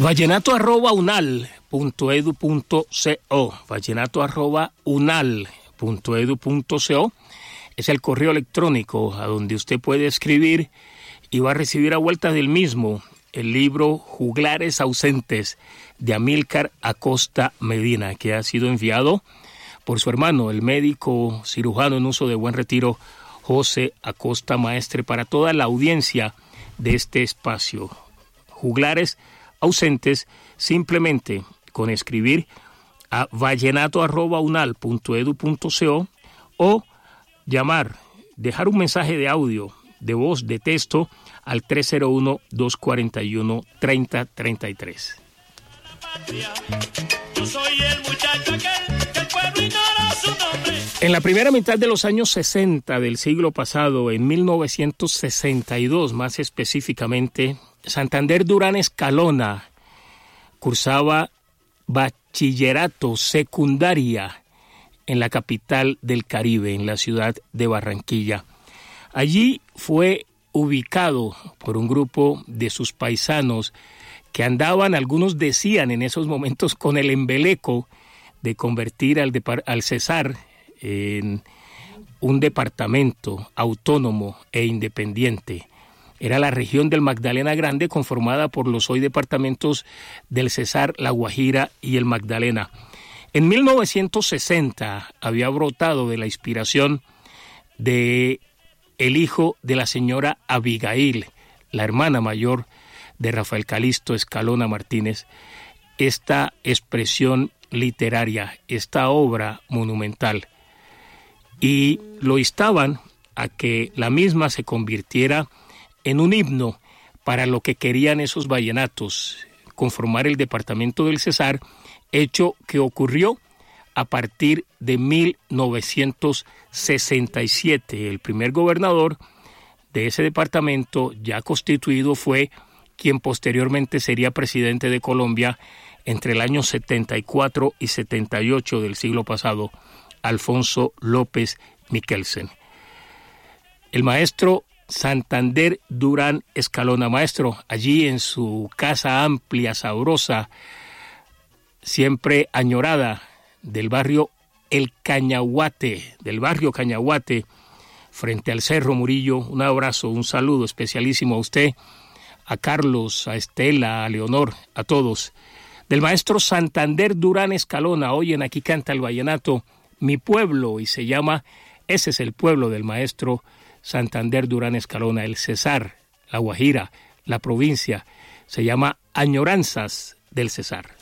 vallenato@unal.edu.co, vallenato@unal.edu.co es el correo electrónico a donde usted puede escribir y va a recibir a vuelta del mismo el libro Juglares ausentes de Amílcar Acosta Medina, que ha sido enviado por su hermano, el médico cirujano en uso de Buen Retiro, José Acosta Maestre, para toda la audiencia de este espacio. Juglares ausentes, simplemente con escribir a vallenato@unal.edu.co o llamar, dejar un mensaje de audio, de voz, de texto al 301-241-3033. Yo soy el muchacho aquel que el pueblo ignora su nombre. En la primera mitad de los años 60 del siglo pasado, en 1962 más específicamente, Santander Durán Escalona cursaba bachillerato secundaria en la capital del Caribe, en la ciudad de Barranquilla. Allí fue ubicado por un grupo de sus paisanos que andaban, algunos decían en esos momentos, con el embeleco de convertir al Cesar en un departamento autónomo e independiente. Era la región del Magdalena Grande, conformada por los hoy departamentos del Cesar, La Guajira y el Magdalena. En 1960 había brotado de la inspiración de el hijo de la señora Abigail, la hermana mayor de Rafael Calixto Escalona Martínez, esta expresión literaria, esta obra monumental. Y lo instaban a que la misma se convirtiera en un himno para lo que querían esos vallenatos, conformar el departamento del Cesar, hecho que ocurrió a partir de 1967. El primer gobernador de ese departamento ya constituido fue quien posteriormente sería presidente de Colombia entre el año 74 y 78 del siglo pasado, Alfonso López Michelsen. El maestro Santander Durán Escalona, maestro, allí en su casa amplia, sabrosa, siempre añorada, del barrio Cañahuate, frente al Cerro Murillo. Un abrazo, un saludo especialísimo a usted, a Carlos, a Estela, a Leonor, a todos. Del maestro Santander Durán Escalona, oyen, aquí canta el vallenato Mi Pueblo, y se llama, ese es el pueblo del maestro Santander Durán Escalona, el Cesar, La Guajira, la provincia, se llama Añoranzas del Cesar.